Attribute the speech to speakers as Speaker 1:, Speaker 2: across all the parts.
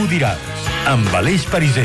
Speaker 1: diràs, amb Aleix Pariser.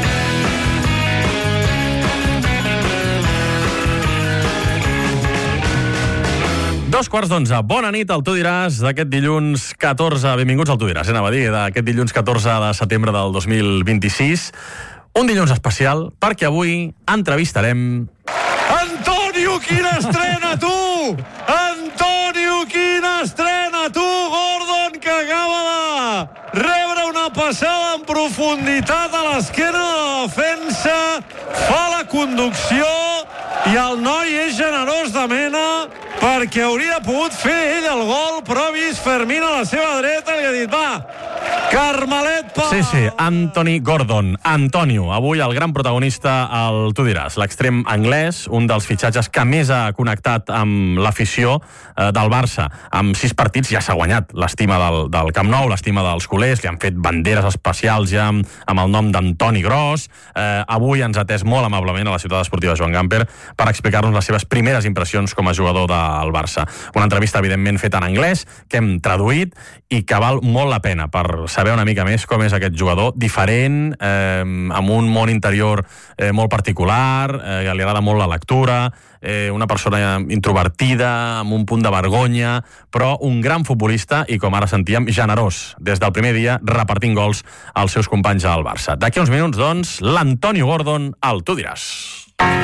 Speaker 2: Dos quarts d'11. Bona nit, al Tu diràs, d'aquest dilluns 14... Benvinguts al Tu diràs, anava a dir, d'aquest dilluns 14 de setembre del 2026. Un dilluns especial, perquè avui entrevistarem... Antonio, quina estrena, tu! Antonio, quina estrena, tu, Gordon, que acaba de rebre una passada en profunditat a l'esquena de la defensa, fa la conducció i el noi és generós de mena perquè hauria pogut fer ell el gol, però ha vist Fermín a la seva dreta i li ha dit, va, Carmelet pa... Sí, Anthony Gordon. Antonio, avui el gran protagonista al Tu diràs, l'extrem anglès, un dels fitxatges que més ha connectat amb l'afició del Barça. Amb 6 partits ja s'ha guanyat l'estima del Camp Nou, l'estima dels culers, li han fet banderes especials ja amb el nom d'Antoni Gros. Avui ens ha atès molt amablement a la ciutat esportiva Joan Gamper per explicar-nos les seves primeres impressions com a jugador del Barça. Una entrevista, evidentment, feta en anglès, que hem traduït i que val molt la pena per saber una mica més com és aquest jugador diferent, amb un món interior molt particular, que li agrada molt la lectura, una persona introvertida, amb un punt de vergonya, però un gran futbolista i, com ara sentíem, generós, des del primer dia, repartint gols als seus companys al Barça. D'aquí uns minuts, doncs, l'Antonio Gordon al Tu diràs.